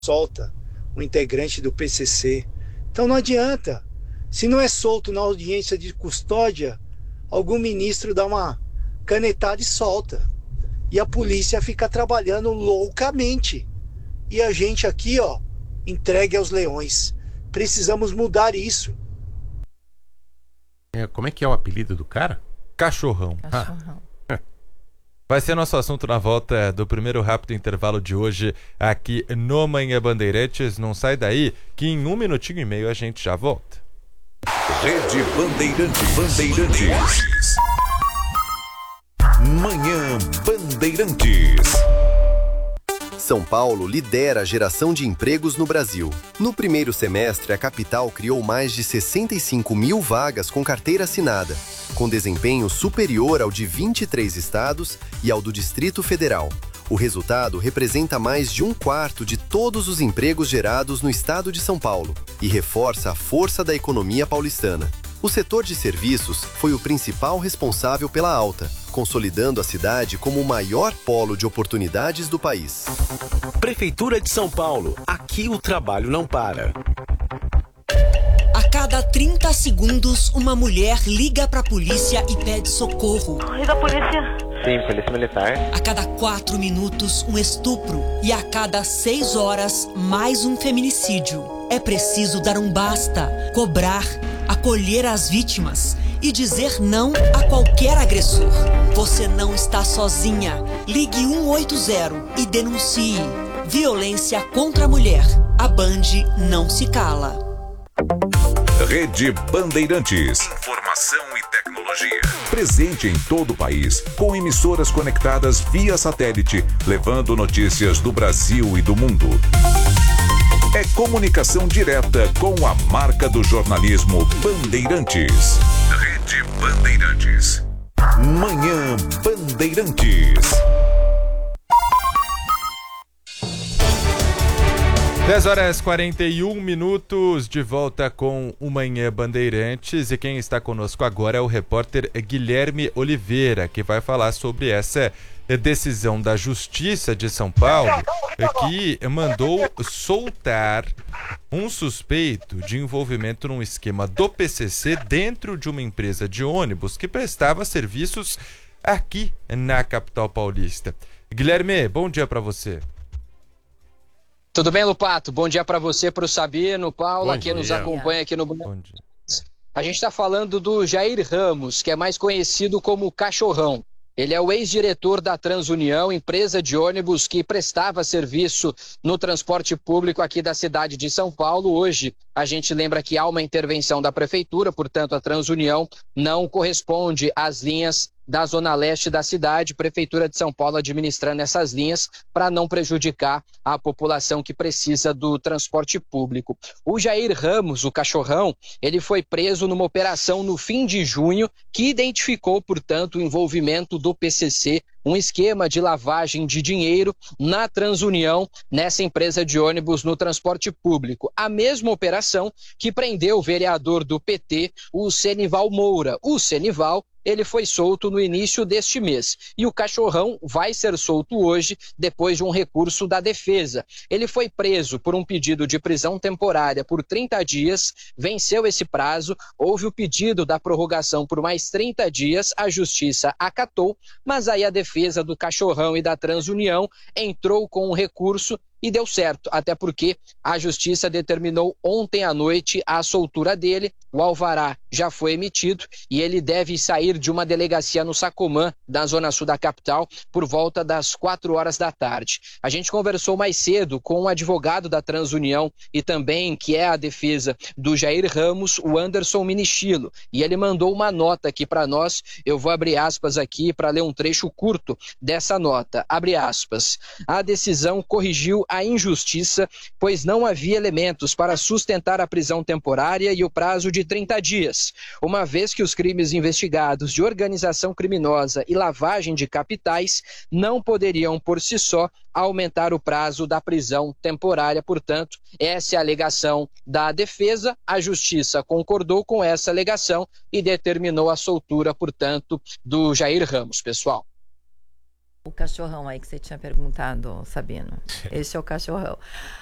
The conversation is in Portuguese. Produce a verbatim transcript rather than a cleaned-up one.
solta um integrante do P C C. Então não adianta. Se não é solto na audiência de custódia, algum ministro dá uma canetada e solta. E a polícia fica trabalhando loucamente. E a gente aqui, ó, entregue aos leões. Precisamos mudar isso. É, como é que é o apelido do cara? Cachorrão. Cachorrão. Ah. Vai ser nosso assunto na volta do primeiro rápido intervalo de hoje aqui no Manhã Bandeirantes. Não sai daí que em um minutinho e meio a gente já volta. Rede Bandeirantes. Bandeirantes. Manhã Bandeirantes. São Paulo lidera a geração de empregos no Brasil. No primeiro semestre, a capital criou mais de sessenta e cinco mil vagas com carteira assinada, com desempenho superior ao de vinte e três estados e ao do Distrito Federal. O resultado representa mais de um quarto de todos os empregos gerados no estado de São Paulo e reforça a força da economia paulistana. O setor de serviços foi o principal responsável pela alta, consolidando a cidade como o maior polo de oportunidades do país. Prefeitura de São Paulo. Aqui o trabalho não para. A cada trinta segundos, uma mulher liga pra polícia e pede socorro. Liga a polícia. Sim, polícia militar. A cada quatro minutos, um estupro. E a cada seis horas, mais um feminicídio. É preciso dar um basta, cobrar, acolher as vítimas e dizer não a qualquer agressor. Você não está sozinha. Ligue um oito zero e denuncie. Violência contra a mulher. A Band não se cala. Rede Bandeirantes. Informação e tecnologia. Presente em todo o país, com emissoras conectadas via satélite, levando notícias do Brasil e do mundo. É comunicação direta com a marca do jornalismo Bandeirantes. Rede Bandeirantes. Manhã Bandeirantes. dez horas e quarenta e um minutos, de volta com o Manhã Bandeirantes, e quem está conosco agora é o repórter Guilherme Oliveira, que vai falar sobre essa decisão da Justiça de São Paulo, que mandou soltar um suspeito de envolvimento num esquema do P C C dentro de uma empresa de ônibus que prestava serviços aqui na capital paulista. Guilherme, bom dia para você. Tudo bem, Lupato? Bom dia para você, para o Sabino, Paula, que nos acompanha aqui no... Bom dia. A gente está falando do Jair Ramos, que é mais conhecido como Cachorrão. Ele é o ex-diretor da Transunião, empresa de ônibus que prestava serviço no transporte público aqui da cidade de São Paulo. Hoje, a gente lembra que há uma intervenção da prefeitura, portanto, a Transunião não corresponde às linhas da zona leste da cidade, Prefeitura de São Paulo administrando essas linhas para não prejudicar a população que precisa do transporte público. O Jair Ramos, o Cachorrão, ele foi preso numa operação no fim de junho que identificou, portanto, o envolvimento do P C C, um esquema de lavagem de dinheiro na Transunião, nessa empresa de ônibus no transporte público. A mesma operação que prendeu o vereador do P T, o Senival Moura. O Senival, ele foi solto no início deste mês. E o Cachorrão vai ser solto hoje, depois de um recurso da defesa. Ele foi preso por um pedido de prisão temporária por trinta dias, venceu esse prazo, houve o pedido da prorrogação por mais trinta dias, a justiça acatou, mas aí a defesa do Cachorrão e da Transunião entrou com um recurso e deu certo, até porque a justiça determinou ontem à noite a soltura dele, o alvará já foi emitido e ele deve sair de uma delegacia no Sacomã, da zona sul da capital, por volta das quatro horas da tarde. A gente conversou mais cedo com o advogado da Transunião e também que é a defesa do Jair Ramos, o Anderson Minichilo, e ele mandou uma nota aqui para nós. Eu vou abrir aspas aqui para ler um trecho curto dessa nota. Abre aspas. A decisão corrigiu a injustiça, pois não havia elementos para sustentar a prisão temporária e o prazo de trinta dias, uma vez que os crimes investigados de organização criminosa e lavagem de capitais não poderiam por si só aumentar o prazo da prisão temporária. Portanto, essa é a alegação da defesa. A justiça concordou com essa alegação e determinou a soltura, portanto, do Jair Ramos, pessoal. O cachorrão aí que você tinha perguntado, Sabino. Esse é o cachorrão.